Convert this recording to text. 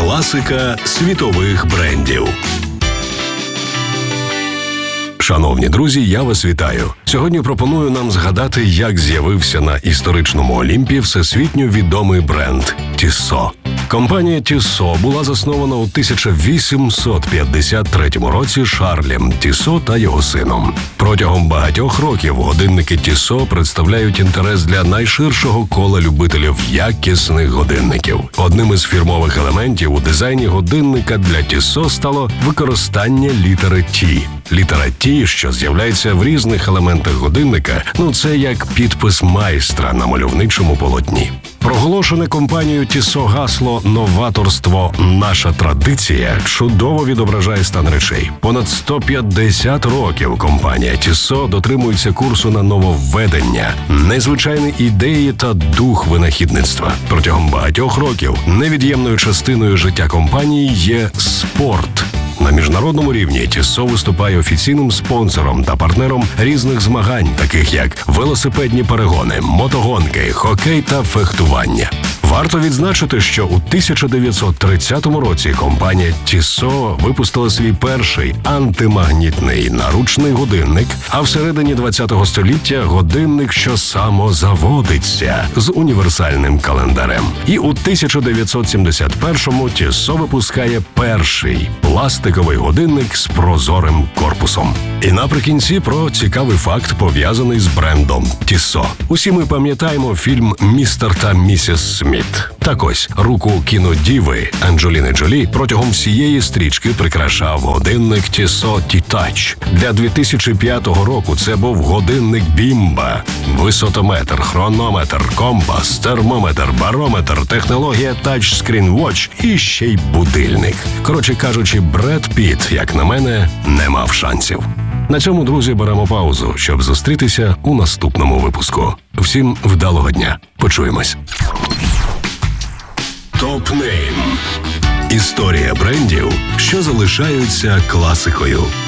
Класика світових брендів. Шановні друзі, я вас вітаю. Сьогодні пропоную нам згадати, як з'явився на історичному Олімпі всесвітньо відомий бренд Tissot. Компанія Tissot була заснована у 1853 році Шарлем Tissot та його сином. Протягом багатьох років годинники Tissot представляють інтерес для найширшого кола любителів якісних годинників. Одним із фірмових елементів у дизайні годинника для Tissot стало використання літери T. Літера T, що з'являється в різних елементах годинника, це як підпис майстра на мальовничому полотні. Проголошене компанією Tissot гасло «Новаторство – наша традиція» чудово відображає стан речей. Понад 150 років компанія Tissot дотримується курсу на нововведення, незвичайні ідеї та дух винахідництва. Протягом багатьох років невід'ємною частиною життя компанії є спорт. На міжнародному рівні Tissot виступає офіційним спонсором та партнером різних змагань, таких як велосипедні перегони, мотогонки, хокей та фехтування. Варто відзначити, що у 1930 році компанія Tissot випустила свій перший антимагнітний наручний годинник, а всередині ХХ століття годинник, що самозаводиться, з універсальним календарем. І у 1971-му Tissot випускає перший пластиковий годинник з прозорим корпусом. І наприкінці про цікавий факт, пов'язаний з брендом Tissot. Усі ми пам'ятаємо фільм «Містер та місіс Сміт». Так ось, руку кінодіви Анджеліни Джолі протягом всієї стрічки прикрашав годинник Tissot T-Touch. Для 2005 року це був годинник Бімба. Висотометр, хронометр, компас, термометр, барометр, технологія Touchscreen Watch і ще й будильник. Коротше кажучи, Бред Піт, як на мене, не мав шансів. На цьому, друзі, беремо паузу, щоб зустрітися у наступному випуску. Всім вдалого дня. Почуємось. Топ-нейм. Історія брендів, що залишаються класикою.